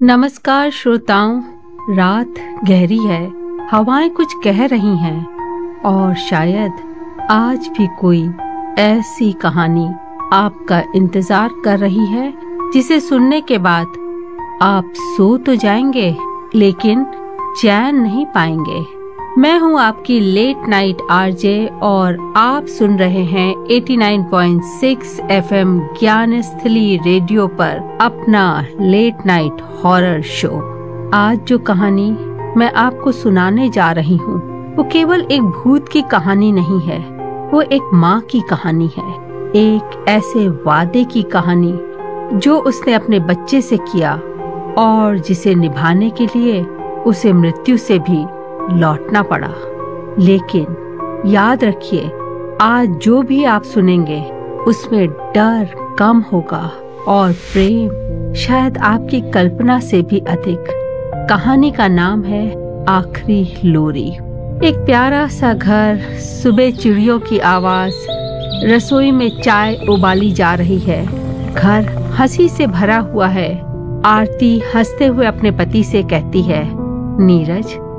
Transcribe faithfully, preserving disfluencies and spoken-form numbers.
नमस्कार श्रोताओं, रात गहरी है, हवाएं कुछ कह रही हैं और शायद आज भी कोई ऐसी कहानी आपका इंतजार कर रही है जिसे सुनने के बाद आप सो तो जाएंगे लेकिन चैन नहीं पाएंगे। मैं हूं आपकी लेट नाइट आरजे और आप सुन रहे हैं नवासी पॉइंट छह एफएम ज्ञानस्थली रेडियो पर अपना लेट नाइट हॉरर शो। आज जो कहानी मैं आपको सुनाने जा रही हूं वो केवल एक भूत की कहानी नहीं है, वो एक माँ की कहानी है। एक ऐसे वादे की कहानी जो उसने अपने बच्चे से किया और जिसे निभाने के लिए उसे मृत्यु से भी लौटना पड़ा। लेकिन याद रखिए, आज जो भी आप सुनेंगे उसमें डर कम होगा और प्रेम शायद आपकी कल्पना से भी अधिक। कहानी का नाम है आखिरी लोरी। एक प्यारा सा घर, सुबह चिड़ियों की आवाज, रसोई में चाय उबाली जा रही है। घर हंसी से भरा हुआ है। आरती हंसते हुए अपने पति से कहती है, नीरज